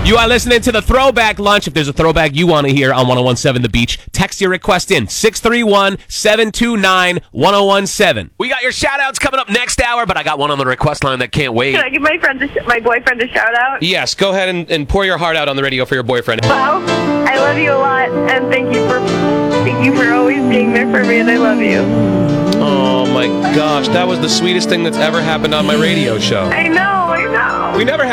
You are listening to the Throwback Lunch. If there's a throwback you want to hear on 1017 The Beach, text your request in 631-729-1017. We got your shout-outs coming up next hour, but I got one on the request line that can't wait. Can I give my boyfriend a shout out? Yes, go ahead and pour your heart out on the radio for your boyfriend. Wow, I love you a lot, and thank you for always being there for me, and I love you. Oh my gosh, that was the sweetest thing that's ever happened on my radio show. I know. We never